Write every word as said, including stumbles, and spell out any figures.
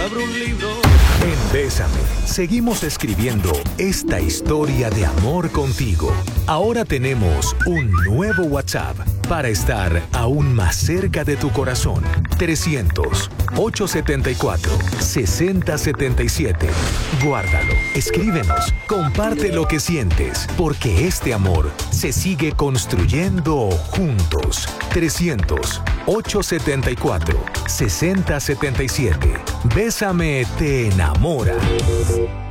abro un libro. En Bésame, seguimos escribiendo esta historia de amor contigo. Ahora tenemos un nuevo WhatsApp para estar aún más cerca de tu corazón. trescientos, ochocientos setenta y cuatro, sesenta setenta y siete. Guárdalo, escríbenos, comparte lo que sientes, porque este amor se sigue construyendo juntos. trescientos, ochocientos setenta y cuatro, sesenta setenta y siete. Bésame te enamora.